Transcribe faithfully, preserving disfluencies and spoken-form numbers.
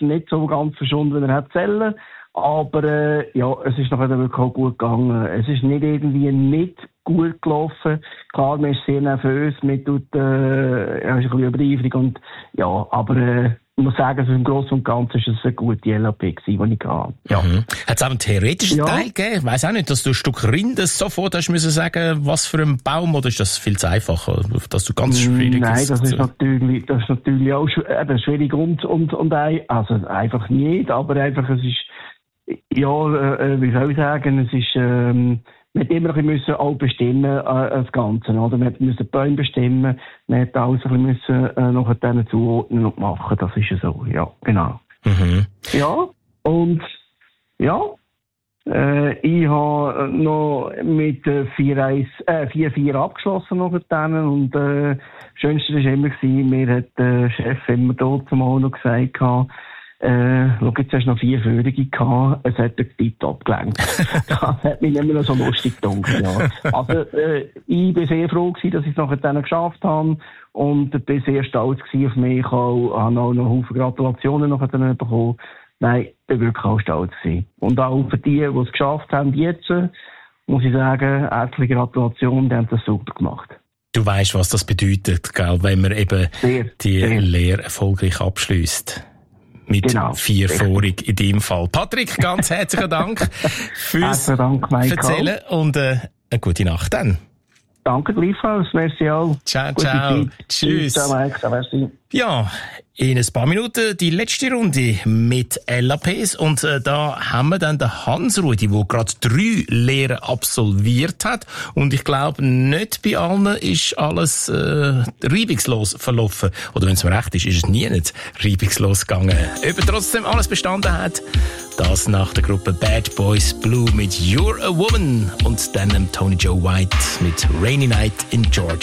nicht so ganz verschwunden, wie er hätte sollen. Aber äh, ja, es ist nachher wirklich auch gut gegangen. Es ist nicht irgendwie nicht gut gelaufen. Klar, man ist sehr nervös, man tut, äh, ja, ist ein bisschen übereifrig und ja, aber äh, ich muss sagen, also im Großen und Ganzen ist es eine gute L A P gewesen, die ich hatte. Ja. Mhm. Hat es auch einen theoretischen ja. Teil gegeben? Ich weiss auch nicht, dass du ein Stück Rinde sofort hast müssen sagen, was für ein Baum, oder ist das viel zu einfach, dass du ganz schwierig Nein, ist? das ist natürlich, das ist natürlich auch schw- schwierig und, und, und also einfach nicht, aber einfach, es ist, ja, äh, wie soll ich sagen, es ist, ähm, man hat immer ein bisschen auch bestimmen, äh, das Ganze, oder? Man musste die Bäume bestimmen, man hat alles ein bisschen müssen, äh, nachher denen zuordnen und machen, das ist ja so, ja, genau. Mhm. Ja, und, ja, äh, ich habe noch mit äh, vier vier abgeschlossen noch mit denen und, äh, das Schönste war immer gewesen, mir hat der Chef immer dort zumal noch gesagt, Äh, schau, jetzt hast du noch vier Führungen gehabt, es hat den Tipp gelenkt. Das hat mich nicht mehr so lustig gedacht, ja. Also, äh, ich bin sehr froh gewesen, dass ich es nachher dann geschafft habe und bin sehr stolz gewesen auf mich, auch, habe auch noch Haufen Gratulationen nachher dann bekommen. Nein, ich bin wirklich auch stolz gewesen. Und auch für die, die es geschafft haben jetzt, muss ich sagen, herzliche Gratulation, die haben das super gemacht. Du weisst, was das bedeutet, gell, wenn man eben sehr, die sehr. Lehre erfolgreich abschliesst. Mit genau, vier Vorig in deinem Fall. Patrick, ganz herzlichen Dank fürs Dank, Erzählen und äh, eine gute Nacht dann. Danke gleichfalls, merci auch. Ciao, Gute ciao. Zeit. Tschüss. Ciao, Mike. Merci. Ja, in ein paar Minuten die letzte Runde mit L A Ps und äh, da haben wir dann den Hans-Rudi, der gerade drei Lehren absolviert hat und ich glaube, nicht bei allen ist alles äh, reibungslos verlaufen. Oder wenn es mir recht ist, ist es nie nicht reibungslos gegangen. Ob er trotzdem alles bestanden hat, das nach der Gruppe Bad Boys Blue mit You're a Woman und dann Tony Joe White mit Rainy Night in Georgia.